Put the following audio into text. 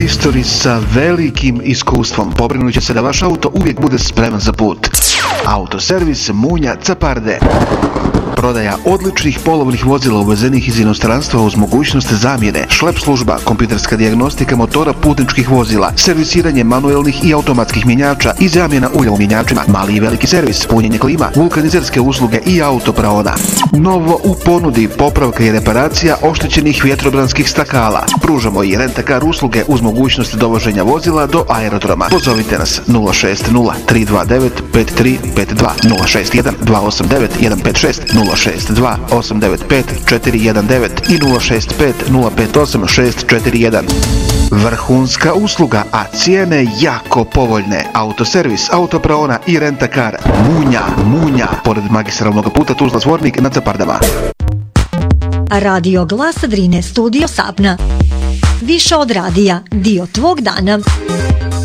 History sa velikim iskustvom. Pobrinut će se da vaš auto uvijek bude spreman za put. Autoservis Munja Caparde. Prodaja odličnih polovnih vozila uvezenih iz inostranstva uz mogućnost zamjene, šlep služba, kompjuterska dijagnostika motora putničkih vozila, servisiranje manuelnih i automatskih mjenjača i zamjena ulja u mjenjačima, mali i veliki servis, punjenje klima, vulkanizerske usluge i autopraona. Novo u ponudi popravka i reparacija oštećenih vjetrobranskih stakala. Pružamo i rent-a-car usluge uz mogućnost dovoženja vozila do aerodroma. Pozovite nas 060 329 5352 061 289 156 062 895 419 i 065 058 641. Vrhunska usluga, a cijene jako povoljne. Autoservis, autopraona i rent-a-car. Munja, pored magistralnog puta Tuzla Zvornik na Capardama. Radio Glas Drine, studio Sapna. Više od radija, dio tvog dana.